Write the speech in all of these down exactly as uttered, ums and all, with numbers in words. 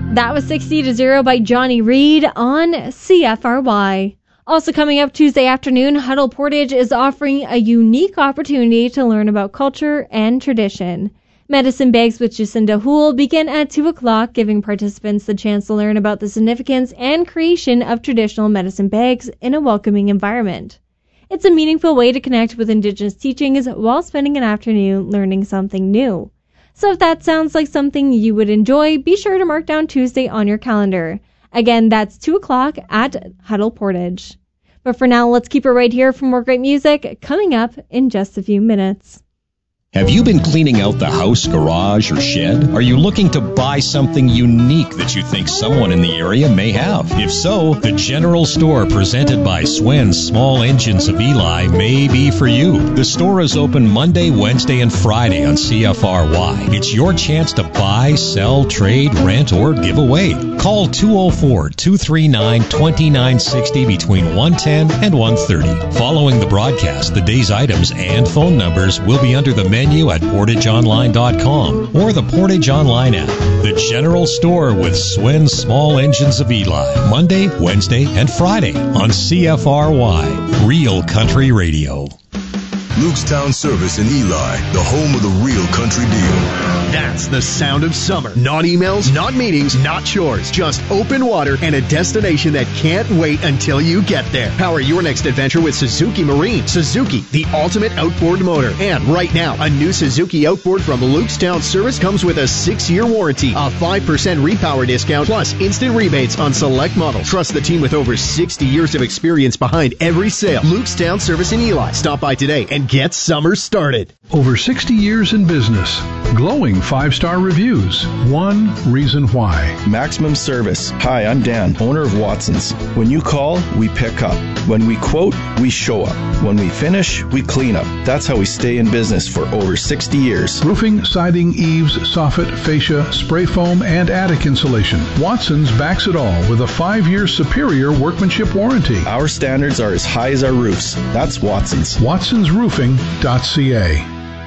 That was sixty to zero by Johnny Reed on C F R Y. Also coming up Tuesday afternoon, Huddle Portage is offering a unique opportunity to learn about culture and tradition. Medicine Bags with Jacinda Houle begin at two o'clock, giving participants the chance to learn about the significance and creation of traditional medicine bags in a welcoming environment. It's a meaningful way to connect with Indigenous teachings while spending an afternoon learning something new. So if that sounds like something you would enjoy, be sure to mark down Tuesday on your calendar. Again, that's two o'clock at Huddle Portage. But for now, let's keep it right here for more great music coming up in just a few minutes. Have you been cleaning out the house, garage, or shed? Are you looking to buy something unique that you think someone in the area may have? If so, the General Store presented by Swen's Small Engines of Eli may be for you. The store is open Monday, Wednesday, and Friday on C F R Y. It's your chance to buy, sell, trade, rent, or give away. Call two oh four, two three nine, two nine six oh between one ten and one thirty. Following the broadcast, the day's items and phone numbers will be under the menu at portage online dot com or the Portage Online app. The General Store with Swen's Small Engines of Eli, Monday, Wednesday, and Friday on C F R Y, Real Country Radio. Lukestown Service in Eli, the home of the real country deal. That's the sound of summer. Not emails, not meetings, not chores. Just open water and a destination that can't wait until you get there. Power your next adventure with Suzuki Marine. Suzuki, the ultimate outboard motor. And right now, a new Suzuki outboard from Lukestown Service comes with a six-year warranty, a five percent repower discount, plus instant rebates on select models. Trust the team with over sixty years of experience behind every sale. Lukestown Service in Eli. Stop by today and get summer started. Over sixty years in business. Glowing five-star reviews. One reason why. Maximum service. Hi, I'm Dan, owner of Watson's. When you call, we pick up. When we quote, we show up. When we finish, we clean up. That's how we stay in business for over sixty years. Roofing, siding, eaves, soffit, fascia, spray foam, and attic insulation. Watson's backs it all with a five-year superior workmanship warranty. Our standards are as high as our roofs. That's Watson's. watsons roofing dot c a.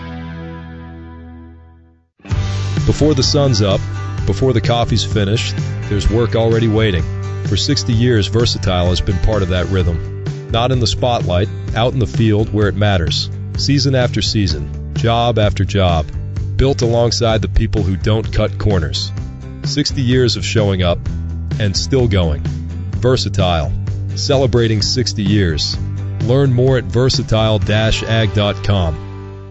Before the sun's up, before the coffee's finished, there's work already waiting. For sixty years, Versatile has been part of that rhythm. Not in the spotlight, out in the field where it matters. Season after season, job after job, built alongside the people who don't cut corners. sixty years of showing up and still going. Versatile, celebrating sixty years. Learn more at versatile dash ag dot com.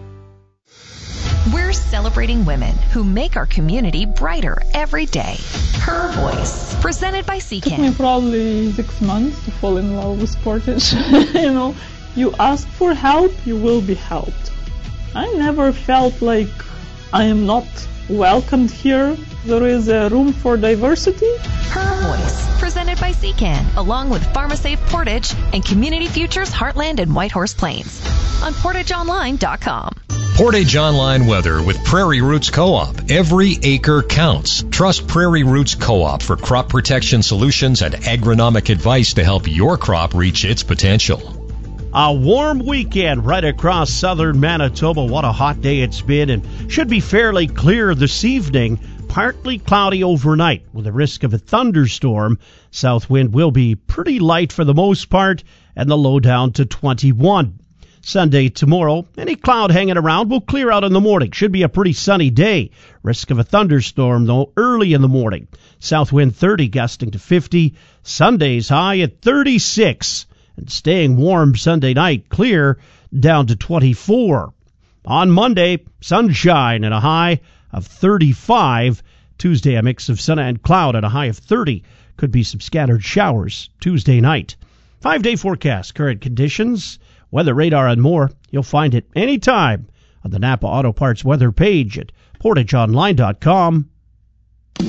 We're celebrating women who make our community brighter every day. Her Voice, presented by C C A N. It took me probably six months to fall in love with Portage. You know, you ask for help, you will be helped. I never felt like I am not welcomed here. There is a room for diversity. Her Voice, presented by C C A N, along with PharmaSafe Portage and Community Futures Heartland and Whitehorse Plains on portage online dot com. Portage Online weather with Prairie Roots Co-op. Every acre counts. Trust Prairie Roots Co-op for crop protection solutions and agronomic advice to help your crop reach its potential. A warm weekend right across southern Manitoba. What a hot day it's been, and should be fairly clear this evening. Partly cloudy overnight with a risk of a thunderstorm. South wind will be pretty light for the most part, and the low down to twenty-one. Sunday tomorrow, any cloud hanging around will clear out in the morning. Should be a pretty sunny day. Risk of a thunderstorm, though, early in the morning. South wind thirty, gusting to fifty. Sunday's high at thirty-six. And staying warm Sunday night, clear down to twenty-four. On Monday, sunshine and a high of thirty-five. Tuesday, a mix of sun and cloud at a high of thirty. Could be some scattered showers Tuesday night. Five-day forecast, current conditions, weather radar, and more. You'll find it anytime on the Napa Auto Parts weather page at portage online dot com.